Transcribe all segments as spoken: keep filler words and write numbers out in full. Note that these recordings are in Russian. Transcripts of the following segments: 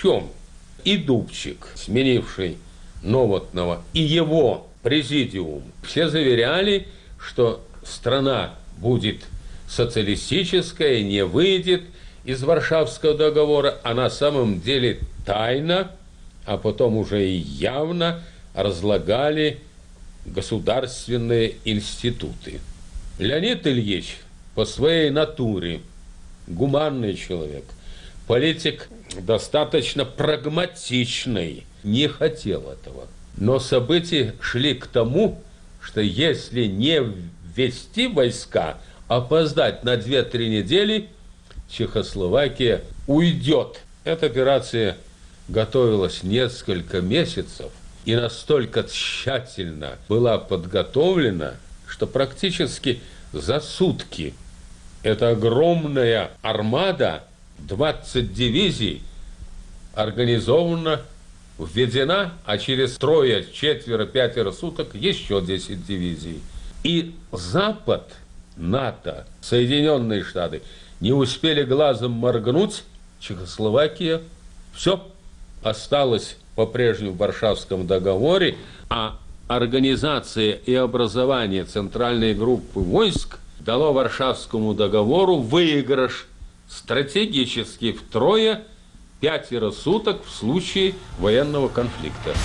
чем и Дубчик, сменивший Новотного, и его президиум, все заверяли, что страна будет социалистическая, не выйдет из Варшавского договора, а на самом деле тайно, а потом уже и явно разлагали государственные институты. Леонид Ильич по своей натуре гуманный человек, политик достаточно прагматичный, не хотел этого. Но события шли к тому, что если не ввести войска, опоздать на две-три недели, Чехословакия уйдет. Эта операция готовилась несколько месяцев и настолько тщательно была подготовлена, что практически за сутки эта огромная армада, двадцать дивизий, организована, введена, а через трое, четверо, пятеро суток еще десять дивизий. И Запад, НАТО, Соединенные Штаты не успели глазом моргнуть, Чехословакия, все, осталось по-прежнему в Варшавском договоре, а организация и образование центральной группы войск дало Варшавскому договору выигрыш стратегически втрое, пятеро суток в случае военного конфликта.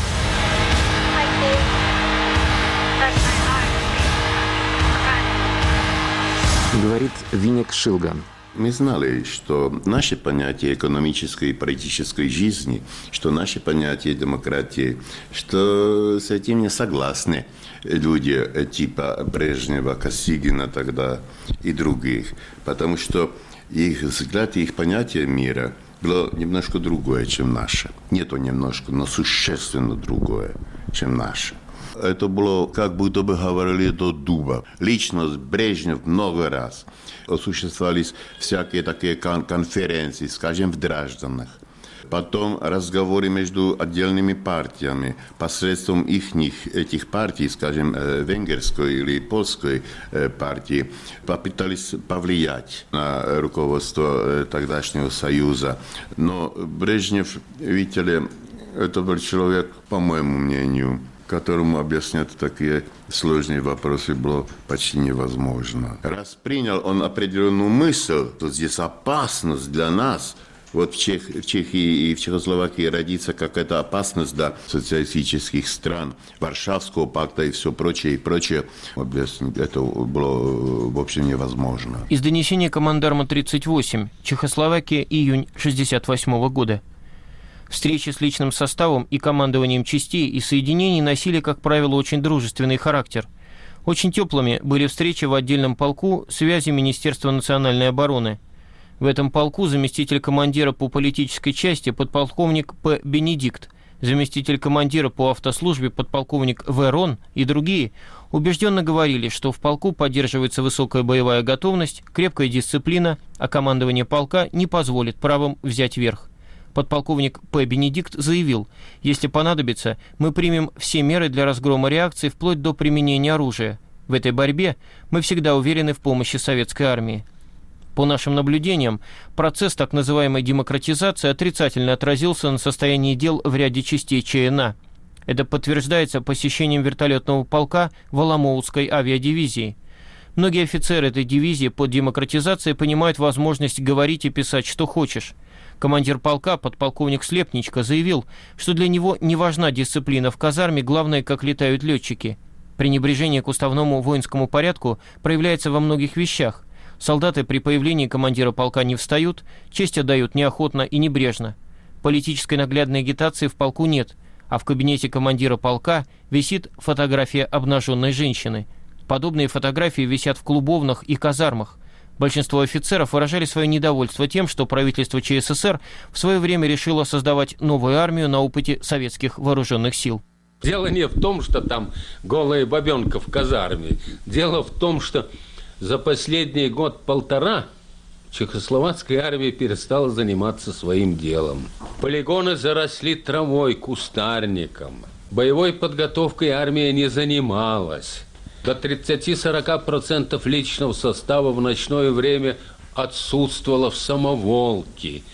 Говорит Винник Шилган. Мы знали, что наше понятие экономической и политической жизни, что наше понятие демократии, что с этим не согласны люди типа Брежнева, Косыгина тогда и других. Потому что их взгляд и их понятие мира было немножко другое, чем наше. Не то немножко, но существенно другое, чем наше. Это было, как будто бы говорили до дуба. Личность Брежнев много раз. Осуществлялись всякие такие кон- конференции, скажем, в Дражданах. Потом разговоры между отдельными партиями. Посредством их, этих партий, скажем, венгерской или польской партии, попытались повлиять на руководство тогдашнего Союза. Но Брежнев, видите ли, это был человек, по моему мнению, которому объяснять такие сложные вопросы было почти невозможно. Раз принял он определенную мысль, то здесь опасность для нас, вот в, Чех, в Чехии и в Чехословакии родится какая-то опасность для социалистических стран, Варшавского пакта и все прочее, и прочее. Объяснить это было, в общем, невозможно. Из донесения командарма тридцать восемь. Чехословакия, июнь шестьдесят восьмого года. Встречи с личным составом и командованием частей и соединений носили, как правило, очень дружественный характер. Очень теплыми были встречи в отдельном полку связи Министерства национальной обороны. В этом полку заместитель командира по политической части подполковник П. Бенедикт, заместитель командира по автослужбе подполковник В. Рон и другие убежденно говорили, что в полку поддерживается высокая боевая готовность, крепкая дисциплина, а командование полка не позволит правым взять верх. Подполковник П. Бенедикт заявил, если понадобится, мы примем все меры для разгрома реакции вплоть до применения оружия. В этой борьбе мы всегда уверены в помощи советской армии. По нашим наблюдениям, процесс так называемой демократизации отрицательно отразился на состоянии дел в ряде частей ЧНА. Это подтверждается посещением вертолетного полка Воломоутской авиадивизии. Многие офицеры этой дивизии под демократизацией понимают возможность говорить и писать, что хочешь. Командир полка, подполковник Слепничко, заявил, что для него не важна дисциплина в казарме, главное, как летают летчики. Пренебрежение к уставному воинскому порядку проявляется во многих вещах. Солдаты при появлении командира полка не встают, честь отдают неохотно и небрежно. Политической наглядной агитации в полку нет, а в кабинете командира полка висит фотография обнаженной женщины. Подобные фотографии висят в клубовнах и казармах. Большинство офицеров выражали свое недовольство тем, что правительство ЧССР в свое время решило создавать новую армию на опыте советских вооруженных сил. Дело не в том, что там голая бабенка в казарме. Дело в том, что за последний год-полтора чехословацкая армия перестала заниматься своим делом. Полигоны заросли травой, кустарником. Боевой подготовкой армия не занималась. До тридцати-сорока процентов личного состава в ночное время отсутствовало в самоволке.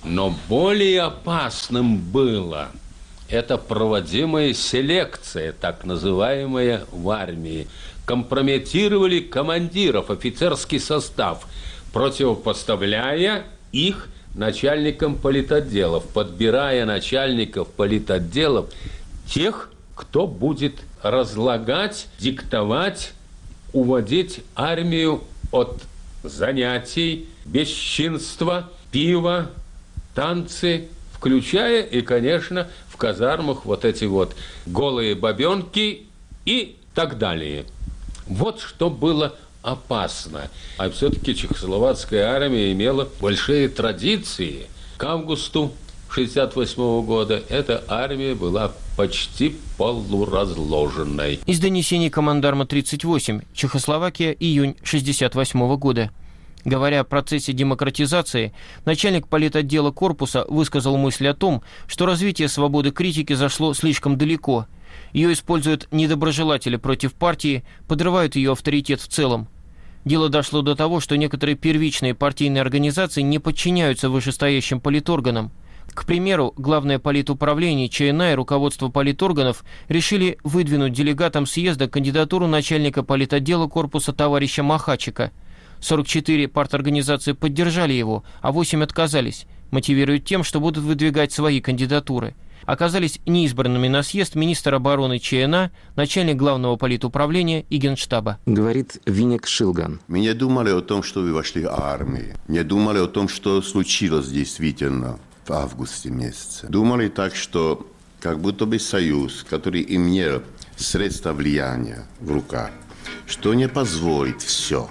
Но более опасным было это проводимая селекция, так называемая, в армии. Компрометировали командиров, офицерский состав, противопоставляя их начальникам политотделов, подбирая начальников политотделов тех, кто будет разлагать, диктовать, уводить армию от занятий, бесчинства, пива, танцы, включая и, конечно, в казармах вот эти вот голые бабенки и так далее. Вот что было опасно. А все-таки чехословацкая армия имела большие традиции. К августу шестьдесят восьмого года эта армия была почти полуразложенной. Из донесений командарма тридцать восемь, Чехословакия, июнь шестьдесят восьмого года. Говоря о процессе демократизации, начальник политотдела корпуса высказал мысль о том, что развитие свободы критики зашло слишком далеко. Ее используют недоброжелатели против партии, подрывают ее авторитет в целом. Дело дошло до того, что некоторые первичные партийные организации не подчиняются вышестоящим политорганам. К примеру, Главное политуправление ЧНА и руководство политорганов решили выдвинуть делегатам съезда кандидатуру начальника политотдела корпуса товарища Махачика. сорок четыре парторганизации поддержали его, а восемь отказались, мотивируя тем, что будут выдвигать свои кандидатуры. Оказались неизбранными на съезд министр обороны ЧНА, начальник Главного политуправления и Генштаба. Говорит Винек Шилган. Мы не думали о том, что вы вошли в армию. Не думали о том, что случилось действительно в августе месяце. Думали так, что как будто бы союз, который имел средства влияния в руках, что не позволит все,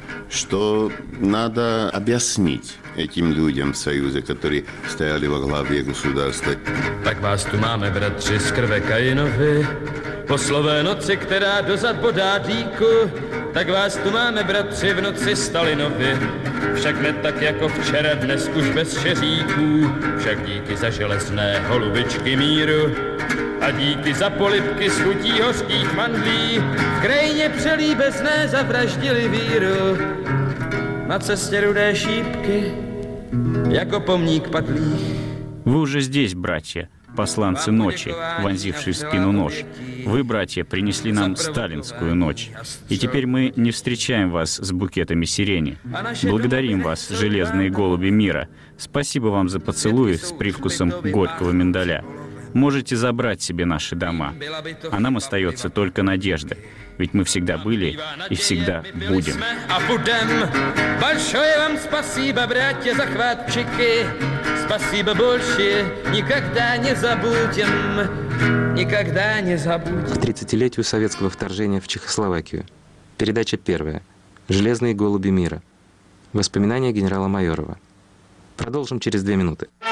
что надо объяснить этим людям в Союзе, которые стояли во главе государства. Tak vás tu máme, bratři, z krve Kainovi, po slové noci, která dozad bodá dýku, tak vás tu máme, bratři, v noci Stalinovi. Však ne tak jako včera, dnes už bez šeříků, však díky za železné holubičky míru a díky za polibky s chutí hořkých mandlí v krajině přelíbezné zavraždili víru. Na cestě rudé šípky, jako pomník padlých. Вы уже здесь, братья, посланцы ночи, вонзившие в спину нож. Вы, братья, принесли нам сталинскую ночь. И теперь мы не встречаем вас с букетами сирени. Благодарим вас, железные голуби мира. Спасибо вам за поцелуи с привкусом горького миндаля. Можете забрать себе наши дома. А нам остается только надежда. Ведь мы всегда были и всегда будем. Большое вам спасибо, братья захватчики. Спасибо больше никогда не забудем. Никогда не забудем. К тридцатилетию советского вторжения в Чехословакию. Передача первая. «Железные голуби мира». Воспоминания генерала Майорова. Продолжим через две минуты.